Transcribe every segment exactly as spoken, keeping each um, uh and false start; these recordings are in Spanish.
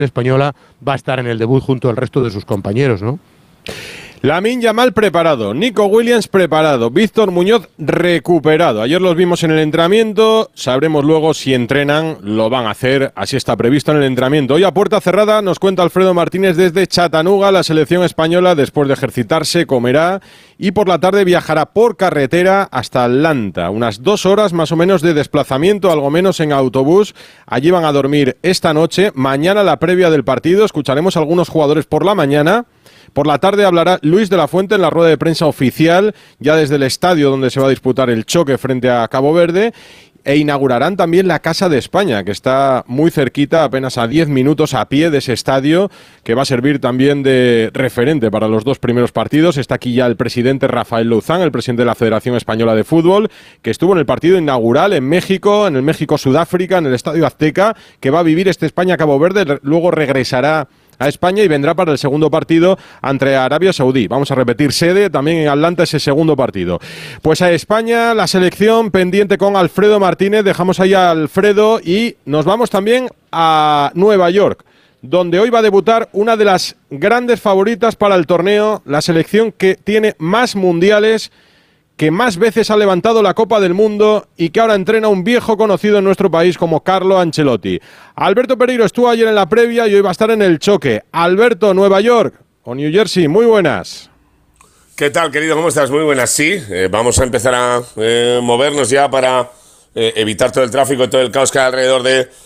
española va a estar en el debut junto al resto de sus compañeros, ¿no? Lamine Yamal preparado, Nico Williams preparado, Víctor Muñoz recuperado. Ayer los vimos en el entrenamiento, sabremos luego si entrenan, lo van a hacer, así está previsto en el entrenamiento. Hoy a puerta cerrada nos cuenta Alfredo Martínez desde Chattanooga, la selección española después de ejercitarse comerá y por la tarde viajará por carretera hasta Atlanta. Unas dos horas más o menos de desplazamiento, algo menos en autobús. Allí van a dormir esta noche, mañana la previa del partido, escucharemos a algunos jugadores por la mañana. Por la tarde hablará Luis de la Fuente en la rueda de prensa oficial, ya desde el estadio donde se va a disputar el choque frente a Cabo Verde, e inaugurarán también la Casa de España, que está muy cerquita, apenas a diez minutos a pie de ese estadio, que va a servir también de referente para los dos primeros partidos. Está aquí ya el presidente Rafael Louzán, el presidente de la Federación Española de Fútbol, que estuvo en el partido inaugural en México, en el México-Sudáfrica, en el Estadio Azteca, que va a vivir este España-Cabo Verde, luego regresará a España y vendrá para el segundo partido ante Arabia Saudí. Vamos a repetir sede también en Atlanta ese segundo partido. Pues a España, la selección pendiente con Alfredo Martínez. Dejamos ahí a Alfredo y nos vamos también a Nueva York, donde hoy va a debutar una de las grandes favoritas para el torneo, la selección que tiene más mundiales, que más veces ha levantado la Copa del Mundo y que ahora entrena un viejo conocido en nuestro país como Carlo Ancelotti. Alberto Pereiro estuvo ayer en la previa y hoy va a estar en el choque. Alberto, Nueva York o New Jersey, muy buenas. ¿Qué tal, querido? ¿Cómo estás? Muy buenas, sí. Eh, vamos a empezar a eh, movernos ya para eh, evitar todo el tráfico y todo el caos que hay alrededor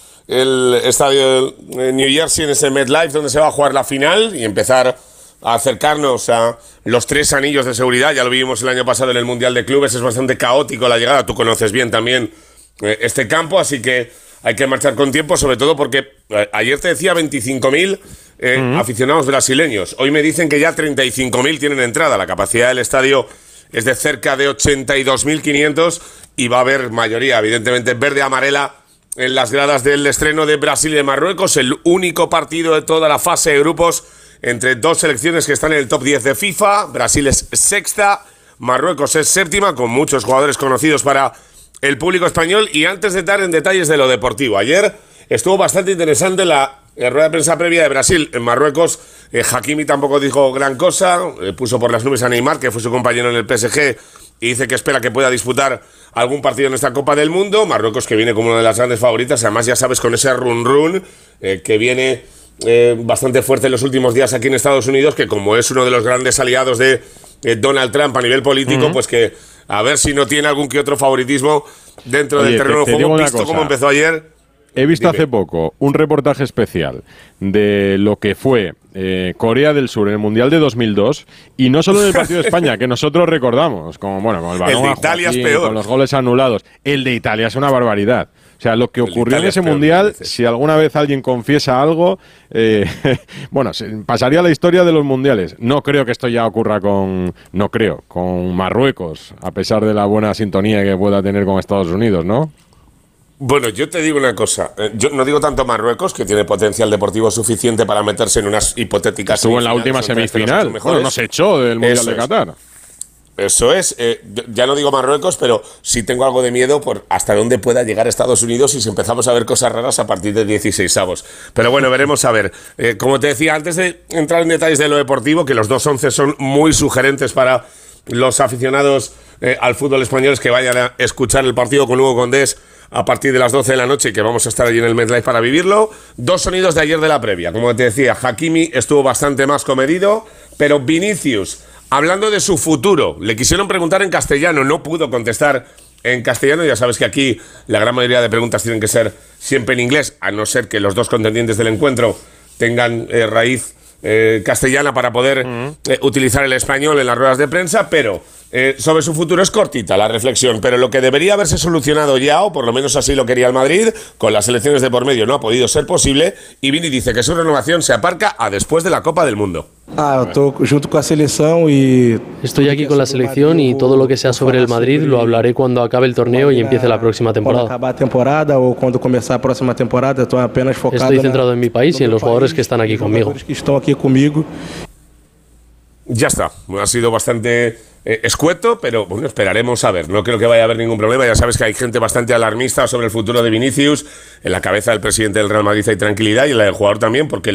del estadio de New Jersey, en ese MetLife donde se va a jugar la final, y empezar a acercarnos a los tres anillos de seguridad. Ya lo vivimos el año pasado en el Mundial de Clubes, es bastante caótico la llegada, tú conoces bien también eh, este campo, así que hay que marchar con tiempo, sobre todo porque eh, ayer te decía veinticinco mil eh, uh-huh. aficionados brasileños, hoy me dicen que ya treinta y cinco mil tienen entrada, la capacidad del estadio es de cerca de ochenta y dos mil quinientos y va a haber mayoría, evidentemente, verde-amarela en las gradas del estreno de Brasil y de Marruecos, el único partido de toda la fase de grupos entre dos selecciones que están en el top diez de FIFA. Brasil es sexta, Marruecos es séptima, con muchos jugadores conocidos para el público español. Y antes de entrar en detalles de lo deportivo, ayer estuvo bastante interesante la, la rueda de prensa previa de Brasil. En Marruecos, eh, Hakimi tampoco dijo gran cosa, eh, puso por las nubes a Neymar, que fue su compañero en el P S G, y dice que espera que pueda disputar algún partido en esta Copa del Mundo. Marruecos, que viene como una de las grandes favoritas, además ya sabes, con ese run-run eh, que viene Eh, bastante fuerte en los últimos días aquí en Estados Unidos, que como es uno de los grandes aliados de eh, Donald Trump a nivel político, uh-huh. pues que a ver si no tiene algún que otro favoritismo dentro Oye, del terreno de juego, visto cómo empezó ayer. He visto Dime. hace poco un reportaje especial de lo que fue eh, Corea del Sur en el Mundial de dos mil dos, y no solo del partido de España, que nosotros recordamos, como bueno, con el balón el de Italia Joaquín, es peor, con los goles anulados. El de Italia es una barbaridad. O sea, lo que el ocurrió en ese Mundial, si alguna vez alguien confiesa algo, eh, bueno, pasaría a la historia de los Mundiales. No creo que esto ya ocurra con, no creo, con Marruecos, a pesar de la buena sintonía que pueda tener con Estados Unidos, ¿no? Bueno, yo te digo una cosa. Yo no digo tanto Marruecos, que tiene potencial deportivo suficiente para meterse en unas hipotéticas Estuvo en la última semifinal. Bueno, no se echó del Mundial Eso de Qatar. Es. Eso es, eh, ya no digo Marruecos, pero sí tengo algo de miedo por hasta dónde pueda llegar Estados Unidos y si empezamos a ver cosas raras a partir de dieciseisavos. Pero bueno, veremos a ver. Eh, como te decía, antes de entrar en detalles de lo deportivo, que los dos once son muy sugerentes para los aficionados eh, al fútbol español que vayan a escuchar el partido con Hugo Condés a partir de las doce de la noche, y que vamos a estar allí en el MetLife para vivirlo. Dos sonidos de ayer de la previa. Como te decía, Hakimi estuvo bastante más comedido, pero Vinicius, hablando de su futuro, le quisieron preguntar en castellano, no pudo contestar en castellano. Ya sabes que aquí la gran mayoría de preguntas tienen que ser siempre en inglés, a no ser que los dos contendientes del encuentro tengan eh, raíz eh, castellana para poder uh-huh. eh, utilizar el español en las ruedas de prensa, pero eh, sobre su futuro es cortita la reflexión, pero lo que debería haberse solucionado ya, o por lo menos así lo quería el Madrid, con las elecciones de por medio no ha podido ser posible, y Vini dice que su renovación se aparca a después de la Copa del Mundo. Ah, estoy junto con la selección y estoy aquí con la selección, y todo lo que sea sobre el Madrid lo hablaré cuando acabe el torneo y empiece la próxima temporada. Cuando acabe la temporada o cuando comience la próxima temporada, estoy apenas focado. Estoy centrado en mi país y en los jugadores que están aquí conmigo. Ya está, ha sido bastante eh, escueto, pero bueno, esperaremos a ver. No creo que vaya a haber ningún problema. Ya sabes que hay gente bastante alarmista sobre el futuro de Vinicius. En la cabeza del presidente del Real Madrid hay tranquilidad y en la del jugador también, porque